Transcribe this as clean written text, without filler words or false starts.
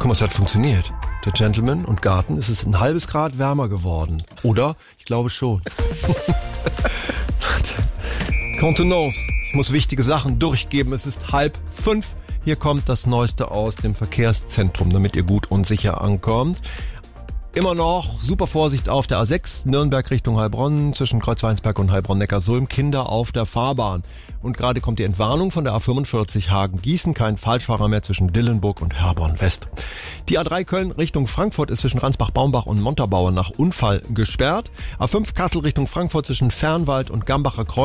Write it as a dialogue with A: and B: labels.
A: Guck mal, es hat funktioniert. Der Gentleman und Garten, ist es ein halbes Grad wärmer geworden. Oder? Ich glaube schon. Contenance. Ich muss wichtige Sachen durchgeben. Es ist 4:30. Hier kommt das Neueste aus dem Verkehrszentrum, damit ihr gut und sicher ankommt. Immer noch super Vorsicht auf der A6, Nürnberg Richtung Heilbronn, zwischen Kreuzweinsberg und Heilbronn-Neckarsulm, Kinder auf der Fahrbahn. Und gerade kommt die Entwarnung von der A45 Hagen-Gießen, kein Falschfahrer mehr zwischen Dillenburg und Herborn-West. Die A3 Köln Richtung Frankfurt ist zwischen Ransbach-Baumbach und Montabaur nach Unfall gesperrt. A5 Kassel Richtung Frankfurt zwischen Fernwald und Gambacher Kreuz